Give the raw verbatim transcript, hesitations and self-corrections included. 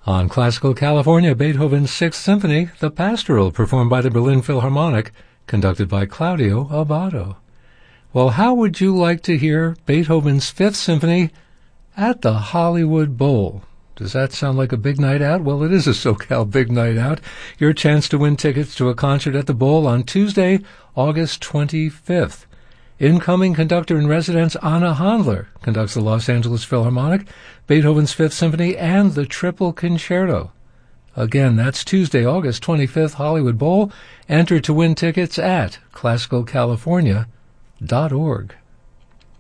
On Classical California, Beethoven's Sixth Symphony, the Pastoral, performed by the Berlin Philharmonic, conducted by Claudio Abbado. Well, how would you like to hear Beethoven's Fifth Symphony at the Hollywood Bowl? Does that sound like a big night out? Well, it is a SoCal big night out. Your chance to win tickets to a concert at the Bowl on Tuesday, August twenty-fifth. Incoming conductor-in-residence Anna Handler conducts the Los Angeles Philharmonic, Beethoven's Fifth Symphony, and the Triple Concerto. Again, that's Tuesday, August twenty-fifth, Hollywood Bowl. Enter to win tickets at classical california dot org.